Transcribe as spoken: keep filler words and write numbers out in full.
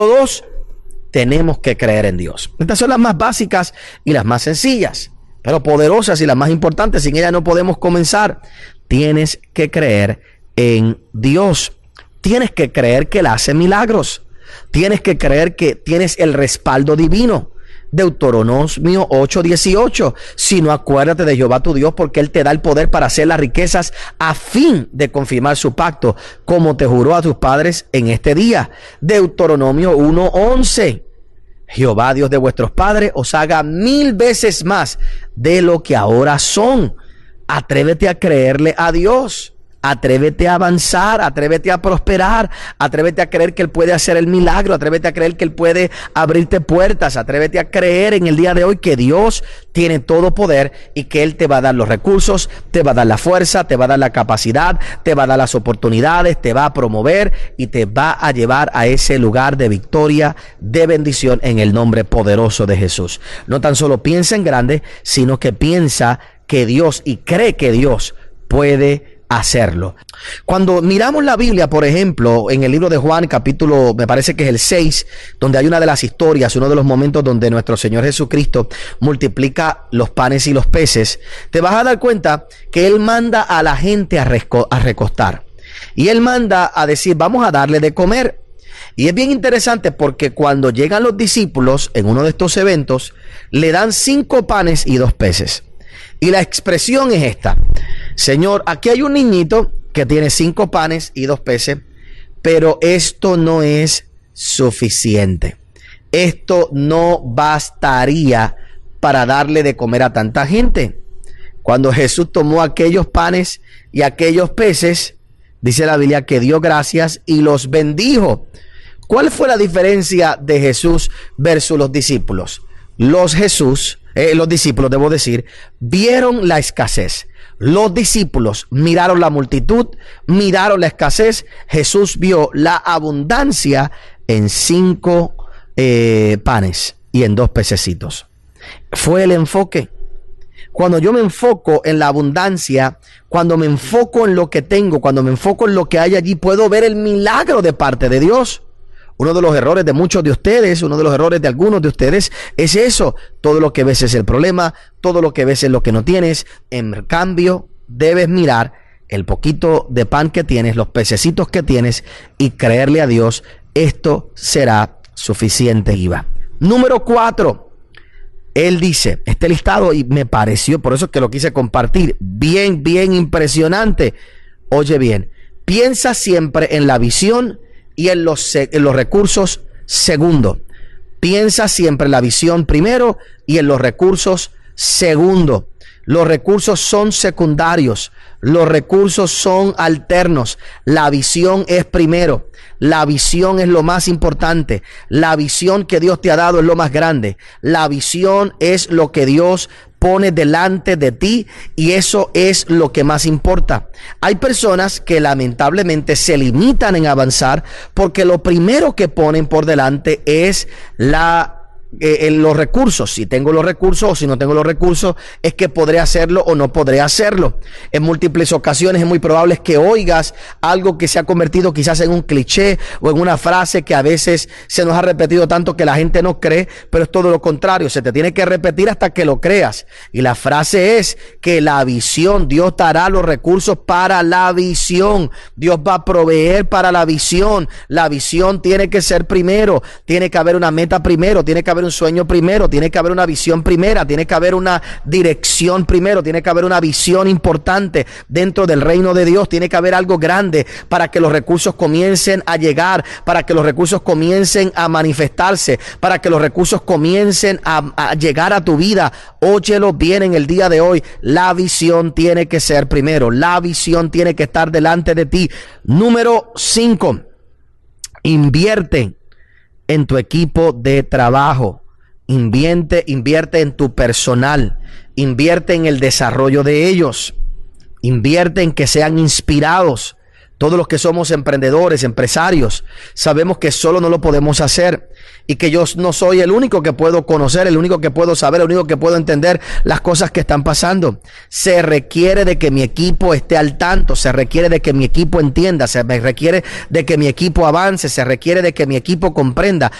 Todos tenemos que creer en Dios. Estas son las más básicas y las más sencillas, pero poderosas y las más importantes. Sin ellas no podemos comenzar. Tienes que creer en Dios. Tienes que creer que Él hace milagros. Tienes que creer que tienes el respaldo divino. Deuteronomio ocho dieciocho. Si no, acuérdate de Jehová tu Dios, porque Él te da el poder para hacer las riquezas a fin de confirmar su pacto, como te juró a tus padres en este día. Deuteronomio uno once. Jehová Dios de vuestros padres os haga mil veces más de lo que ahora son. Atrévete a creerle a Dios. Atrévete a avanzar, atrévete a prosperar, atrévete a creer que Él puede hacer el milagro, atrévete a creer que Él puede abrirte puertas, atrévete a creer en el día de hoy que Dios tiene todo poder y que Él te va a dar los recursos, te va a dar la fuerza, te va a dar la capacidad, te va a dar las oportunidades, te va a promover y te va a llevar a ese lugar de victoria, de bendición en el nombre poderoso de Jesús. No tan solo piensa en grande, sino que piensa que Dios y cree que Dios puede hacerlo. Cuando miramos la Biblia, por ejemplo, en el libro de Juan, capítulo, me parece que es el seis, donde hay una de las historias, uno de los momentos donde nuestro Señor Jesucristo multiplica los panes y los peces, te vas a dar cuenta que Él manda a la gente a, reco- a recostar. Y Él manda a decir, vamos a darle de comer. Y es bien interesante porque cuando llegan los discípulos en uno de estos eventos, le dan cinco panes y dos peces. Y la expresión es esta: Señor, aquí hay un niñito que tiene cinco panes y dos peces, pero esto no es suficiente. Esto no bastaría para darle de comer a tanta gente. Cuando Jesús tomó aquellos panes y aquellos peces, dice la Biblia que dio gracias y los bendijo. ¿Cuál fue la diferencia de Jesús versus los discípulos? Los Jesús, eh, los discípulos, debo decir, vieron la escasez. Los discípulos miraron la multitud, miraron la escasez. Jesús vio la abundancia en cinco eh, panes y en dos pececitos. Fue el enfoque. Cuando yo me enfoco en la abundancia, cuando me enfoco en lo que tengo, cuando me enfoco en lo que hay allí, puedo ver el milagro de parte de Dios. Uno de los errores de muchos de ustedes, uno de los errores de algunos de ustedes es eso. Todo lo que ves es el problema, todo lo que ves es lo que no tienes. En cambio, debes mirar el poquito de pan que tienes, los pececitos que tienes y creerle a Dios. Esto será suficiente, Iva. Número cuatro. Él dice, este listado, y me pareció, por eso es que lo quise compartir, bien, bien impresionante. Oye bien, piensa siempre en la visión y en los, en los recursos segundo. Piensa siempre en la visión primero y en los recursos segundo. Los recursos son secundarios, los recursos son alternos. La visión es primero. La visión es lo más importante. La visión que Dios te ha dado es lo más grande. La visión es lo que Dios pone delante de ti y eso es lo que más importa. Hay personas que lamentablemente se limitan en avanzar porque lo primero que ponen por delante es la Eh, en los recursos. Si tengo los recursos o si no tengo los recursos, es que podré hacerlo o no podré hacerlo. En múltiples ocasiones es muy probable que oigas algo que se ha convertido quizás en un cliché o en una frase que a veces se nos ha repetido tanto que la gente no cree, pero es todo lo contrario. Se te tiene que repetir hasta que lo creas. Y la frase es que la visión, Dios dará los recursos para la visión. Dios va a proveer para la visión. La visión tiene que ser primero. Tiene que haber una meta primero. Tiene que haber un sueño primero, tiene que haber una visión primera, tiene que haber una dirección primero, tiene que haber una visión importante dentro del reino de Dios, tiene que haber algo grande para que los recursos comiencen a llegar, para que los recursos comiencen a manifestarse, para que los recursos comiencen a, a llegar a tu vida. Óyelo bien en el día de hoy, la visión tiene que ser primero, la visión tiene que estar delante de ti. Número cinco, invierte en tu equipo de trabajo, invierte, invierte en tu personal, invierte en el desarrollo de ellos, invierte en que sean inspirados. Todos los que somos emprendedores, empresarios, sabemos que solo no lo podemos hacer y que yo no soy el único que puedo conocer, el único que puedo saber, el único que puedo entender las cosas que están pasando. Se requiere de que mi equipo esté al tanto, se requiere de que mi equipo entienda, se requiere de que mi equipo avance, se requiere de que mi equipo comprenda